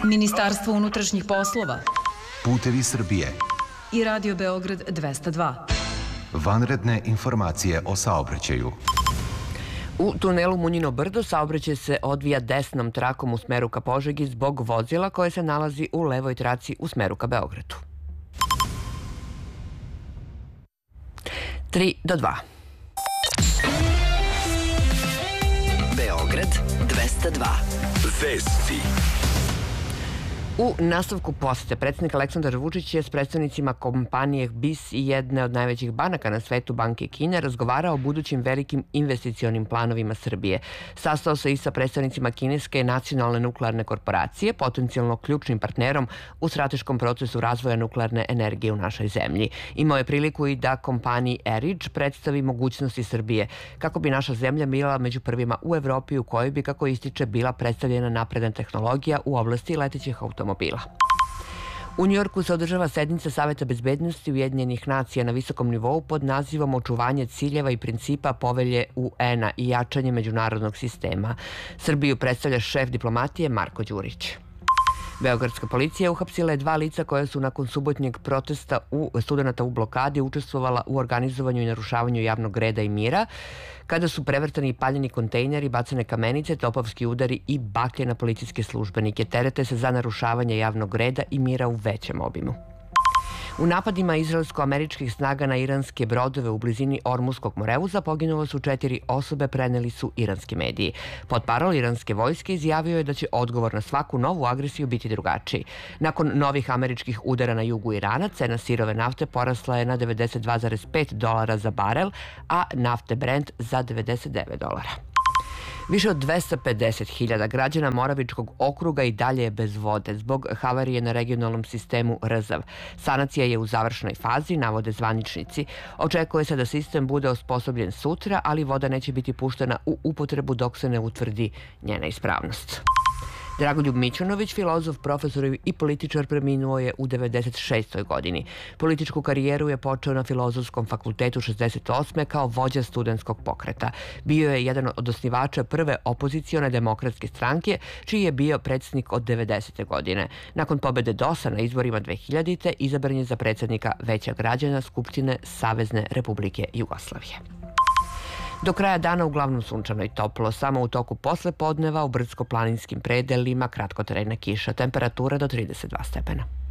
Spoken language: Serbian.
Ministarstvo unutrašnjih poslova, Putevi Srbije i Radio Beograd 202. Vanredne informacije o saobraćaju. U tunelu Munjino brdo saobraćaj se odvija desnom trakom u smeru ka Požegi zbog vozila koje se nalazi u levoj traci u smeru ka Beogradu. 3:02. Beograd 202. Vesti. U nastavku posete predsjednik Aleksandar Vučić je s predstavnicima kompanije BIS i jedne od najvećih banaka na svetu, Banke Kine, razgovarao o budućim velikim investicionim planovima Srbije. Sastao se i sa predstavnicima kineske nacionalne nuklearne korporacije, potencijalno ključnim partnerom u strateškom procesu razvoja nuklearne energije u našoj zemlji. Imao je priliku i da kompaniji Erič predstavi mogućnosti Srbije, kako bi naša zemlja bila među prvima u Evropi u kojoj bi, kako ističe, bila predstavljena napredna tehnologija u oblasti letećih automobila. U Njujorku se održava sednica Saveta bezbednosti Ujedinjenih nacija na visokom nivou pod nazivom Očuvanje ciljeva i principa povelje UN-a i jačanje međunarodnog sistema. Srbiju predstavlja šef diplomatije Marko Đurić. Beogradska policija uhapsila je 2 lica koja su nakon subotnjeg protesta studenata u blokadi učestvovala u organizovanju i narušavanju javnog reda i mira, kada su prevrtani i paljeni kontejneri, bacane kamenice, topovski udari i baklje na policijske službenike. Terete se za narušavanje javnog reda i mira u većem obimu. U napadima izraelsko-američkih snaga na iranske brodove u blizini Ormuskog Moreuza poginulo su 4 osobe, preneli su iranski mediji. Potparol iranske vojske izjavio je da će odgovor na svaku novu agresiju biti drugačiji. Nakon novih američkih udara na jugu Irana, cena sirove nafte porasla je na $92,5 za barel, a nafte Brent za $99. Više od 250.000 građana Moravičkog okruga i dalje je bez vode zbog havarije na regionalnom sistemu Rzav. Sanacija je u završnoj fazi, navode zvaničnici. Očekuje se da sistem bude osposobljen sutra, ali voda neće biti puštena u upotrebu dok se ne utvrdi njena ispravnost. Dragoljub Mićunović, filozof, profesor i političar, preminuo je u 96. godini. Političku karijeru je počeo na Filozofskom fakultetu 68. kao vođa studentskog pokreta. Bio je jedan od osnivača prve opozicione demokratske stranke, čiji je bio predsjednik od 90. godine. Nakon pobede DOS-a na izborima 2000. izabran je za predsjednika Veća građana Skupštine Savezne Republike Jugoslavije. Do kraja dana uglavnom sunčano i toplo, samo u toku poslepodneva u brdsko-planinskim predelima kratkotrajna kiša, temperatura do 32 stepena.